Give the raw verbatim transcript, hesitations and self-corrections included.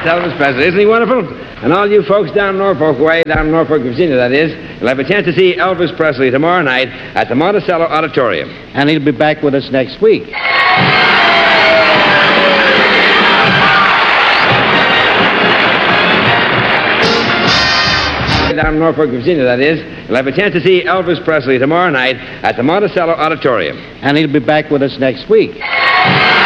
Elvis Presley. Isn't he wonderful? And all you folks down Norfolk way, down Norfolk, Virginia, that is, you'll have a chance to see Elvis Presley tomorrow night at the Monticello Auditorium. And he'll be back with us next week. Down Norfolk, Virginia, that is, you'll have a chance to see Elvis Presley tomorrow night at the Monticello Auditorium. And he'll be back with us next week.